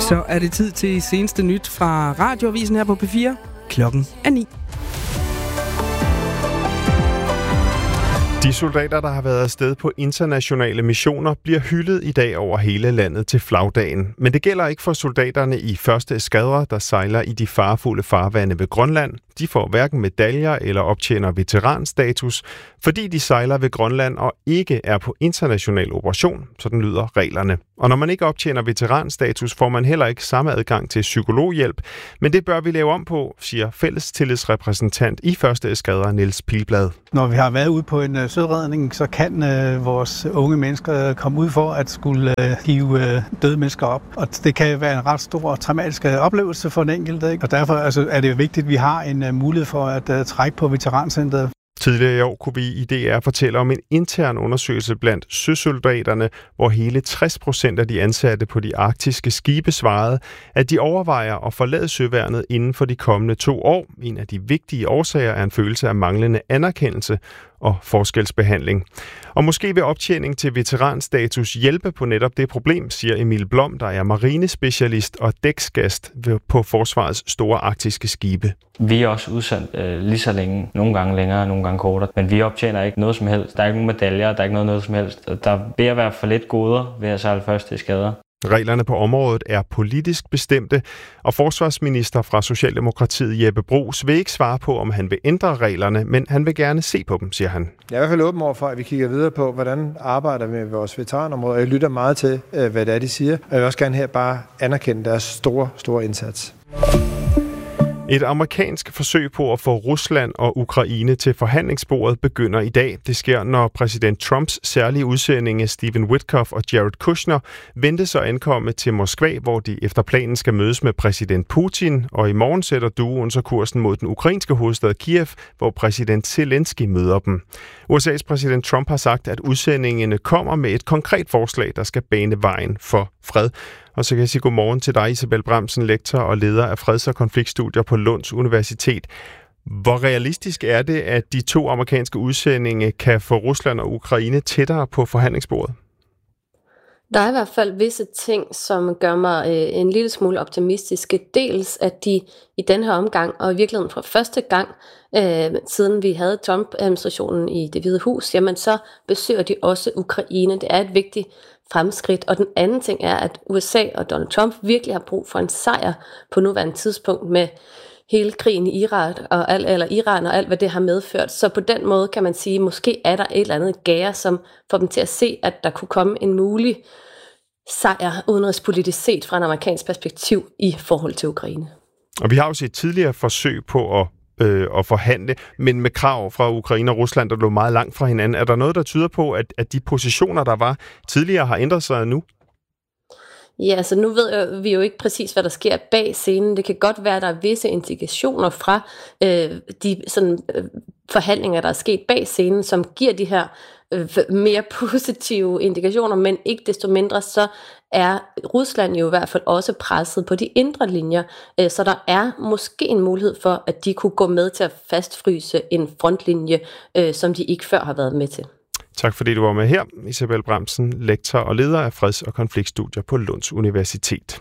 Så er det tid til seneste nyt fra Radioavisen her på P4. Klokken er 9. De soldater, der har været afsted på internationale missioner, bliver hyldet i dag over hele landet til flagdagen. Men det gælder ikke for soldaterne i første eskadre, der sejler i de farefulde farvande ved Grønland. De får hverken medaljer eller optjener veteranstatus, fordi de sejler ved Grønland og ikke er på international operation. Sådan lyder reglerne. Og når man ikke optjener veteranstatus, får man heller ikke samme adgang til psykologhjælp. Men det bør vi lave om på, siger fællestillidsrepræsentant i første eskadre, Niels Pilblad. Når vi har været ude på en søredning, så kan vores unge mennesker komme ud for at skulle hive døde mennesker op. Og det kan være en ret stor og traumatisk oplevelse for den enkelte, ikke? Og derfor er det vigtigt, at vi har en mulighed for at trække på veterancentret. Tidligere i år kunne vi i DR fortælle om en intern undersøgelse blandt søsoldaterne, hvor hele 60% af de ansatte på de arktiske skibe svarede, at de overvejer at forlade søværnet inden for de kommende 2 år. En af de vigtige årsager er en følelse af manglende anerkendelse og forskelsbehandling. Og måske vil optjening til veteranstatus hjælpe på netop det problem, siger Emil Blom, der er marinespecialist og dæksgast på Forsvarets store arktiske skibe. Vi er også udsendt lige så længe, nogle gange længere, nogle gange kortere, men vi optjener ikke noget som helst. Der er ikke nogen medaljer, der er ikke noget som helst. Der vil være for lidt goder ved at sejle første eskadre. Reglerne på området er politisk bestemte, og forsvarsminister fra Socialdemokratiet Jeppe Bruus vil ikke svare på, om han vil ændre reglerne, men han vil gerne se på dem, siger han. Jeg er i hvert fald åben over for, at vi kigger videre på, hvordan arbejder vi med vores veteranområde. Jeg lytter meget til, hvad det er, de siger, og jeg vil også gerne her bare anerkende deres store indsats. Et amerikansk forsøg på at få Rusland og Ukraine til forhandlingsbordet begynder i dag. Det sker, når præsident Trumps særlige udsendinge Stephen Witkoff og Jared Kushner ventes at ankomme til Moskva, hvor de efter planen skal mødes med præsident Putin. Og i morgen sætter duoen så kursen mod den ukrainske hovedstad Kiev, hvor præsident Zelensky møder dem. USA's præsident Trump har sagt, at udsendingene kommer med et konkret forslag, der skal bane vejen for fred. Og så kan jeg sige godmorgen til dig, Isabel Bramsen, lektor og leder af freds- og konfliktstudier på Lunds Universitet. Hvor realistisk er det, at de 2 amerikanske udsendinger kan få Rusland og Ukraine tættere på forhandlingsbordet? Der er i hvert fald visse ting, som gør mig en lille smule optimistiske. Dels at de i den her omgang, og i virkeligheden for første gang, siden vi havde Trump-administrationen i Det Hvide Hus, jamen så besøger de også Ukraine. Det er et vigtigt fremskridt. Og den anden ting er, at USA og Donald Trump virkelig har brug for en sejr på nuværende tidspunkt med hele krigen i Iran og alt, hvad det har medført. Så på den måde kan man sige, måske er der et eller andet gære, som får dem til at se, at der kunne komme en mulig sejr udenrigspolitisk set fra en amerikansk perspektiv i forhold til Ukraine. Og vi har jo set tidligere forsøg på at forhandle, men med krav fra Ukraine og Rusland, der lå meget langt fra hinanden. Er der noget, der tyder på, at de positioner, der var tidligere, har ændret sig nu? Ja, så nu ved vi jo ikke præcis, hvad der sker bag scenen. Det kan godt være, at der er visse indikationer fra de forhandlinger, der er sket bag scenen, som giver de her mere positive indikationer, men ikke desto mindre, så er Rusland jo i hvert fald også presset på de indre linjer, så der er måske en mulighed for, at de kunne gå med til at fastfryse en frontlinje, som de ikke før har været med til. Tak fordi du var med her, Isabel Bramsen, lektor og leder af freds- og konfliktstudier på Lunds Universitet.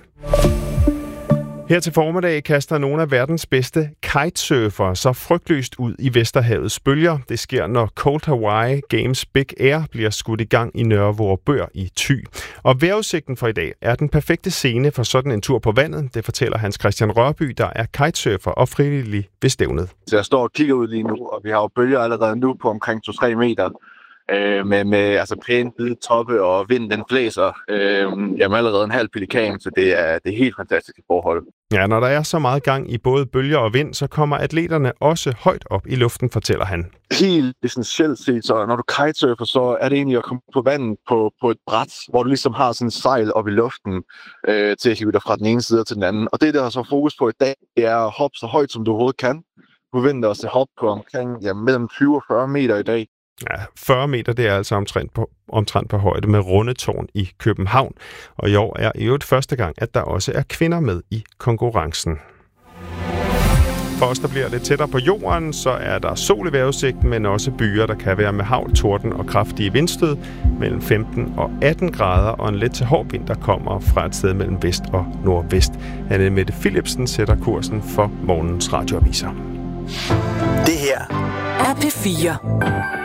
Her til formiddag kaster nogle af verdens bedste kitesurfere så frygtløst ud i Vesterhavets bølger. Det sker, når Cold Hawaii Games Big Air bliver skudt i gang i Nørre Vorupør i Thy. Og vejrudsigten for i dag er den perfekte scene for sådan en tur på vandet. Det fortæller Hans Christian Rørby, der er kitesurfer og frivillig ved stævnet. Så jeg står og kigger ud lige nu, og vi har jo bølger allerede nu på omkring 2-3 meter. Med altså pæne hvide toppe, og vinden den blæser. Jamen allerede en halv pelikan, så det er helt fantastiske forhold. Ja, når der er så meget gang i både bølger og vind, så kommer atleterne også højt op i luften, fortæller han. Helt essentielt set, så når du kitesurfer, så er det egentlig at komme på vandet på et bræt, hvor du ligesom har sådan en sejl op i luften til at hive dig fra den ene side til den anden. Og det, der er så fokus på i dag, det er at hoppe så højt, som du overhovedet kan. Du forventer os at hoppe på omkring mellem 20 og 40 meter i dag. Ja, 40 meter, det er altså omtrent på højde med Rundetårn i København. Og i år er i øvrigt første gang, at der også er kvinder med i konkurrencen. For os, der bliver lidt tættere på jorden, så er der sol i vejrudsigten, men også byer, der kan være med hagl, torden og kraftige vindstød mellem 15 og 18 grader, og en let til hård vind, der kommer fra et sted mellem vest og nordvest. Anne-Mette Philipsen sætter kursen for morgens radioaviser. Det her er P4.